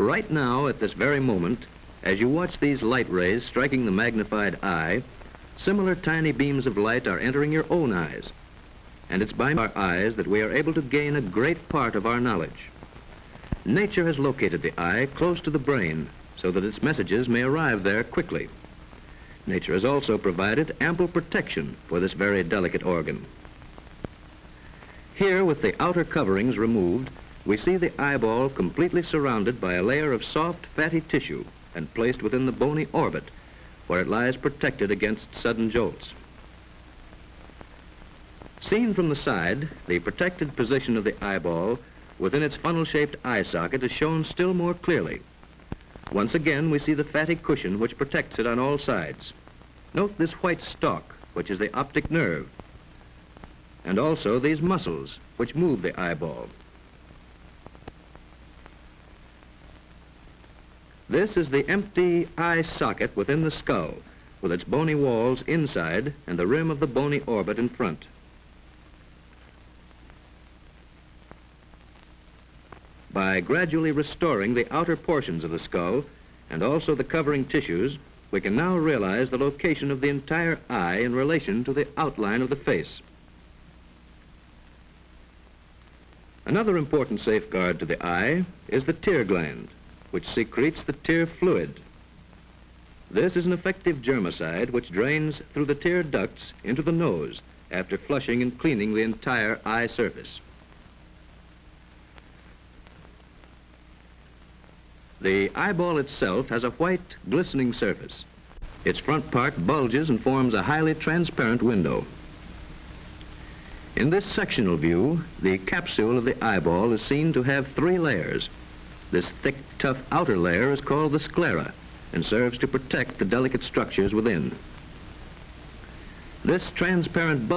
right now, at this very moment, as you watch these light rays striking the magnified eye, similar tiny beams of light are entering your own eyes. And it's by our eyes that we are able to gain a great part of our knowledge. Nature has located the eye close to the brain so that its messages may arrive there quickly. Nature has also provided ample protection for this very delicate organ. Here, with the outer coverings removed, we see the eyeball completely surrounded by a layer of soft, fatty tissue and placed within the bony orbit, where it lies protected against sudden jolts. Seen from the side, the protected position of the eyeball within its funnel-shaped eye socket is shown still more clearly. Once again, we see the fatty cushion which protects it on all sides. Note this white stalk, which is the optic nerve, and also these muscles which move the eyeball. This is the empty eye socket within the skull, with its bony walls inside and the rim of the bony orbit in front. By gradually restoring the outer portions of the skull and also the covering tissues, we can now realize the location of the entire eye in relation to the outline of the face. Another important safeguard to the eye is the tear gland, which secretes the tear fluid. This is an effective germicide which drains through the tear ducts into the nose after flushing and cleaning the entire eye surface. The eyeball itself has a white, glistening surface. Its front part bulges and forms a highly transparent window. In this sectional view, the capsule of the eyeball is seen to have 3 layers. This thick, tough outer layer is called the sclera and serves to protect the delicate structures within. This transparent